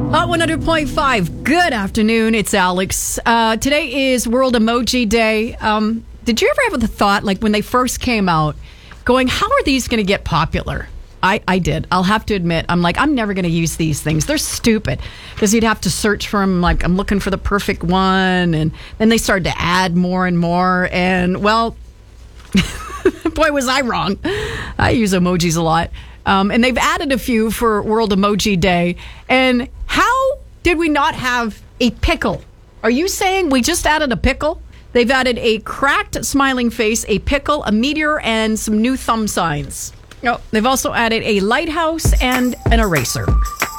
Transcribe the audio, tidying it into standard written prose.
Hot 100.5. Good afternoon. It's Alex. Today is World Emoji Day. Did you ever have the thought, like when they first came out, going, how are these going to get popular? I did. I'll have to admit, I'm like, I'm never going to use these things. They're stupid. Because you'd have to search for them, like, I'm looking for the perfect one. And then they started to add more and more. And, well, boy, was I wrong. I use emojis a lot. And they've added a few for World Emoji Day. And how did we not have a pickle? Are you saying we just added a pickle? They've added a cracked smiling face, a pickle, a meteor, and some new thumb signs. Oh, they've also added a lighthouse and an eraser.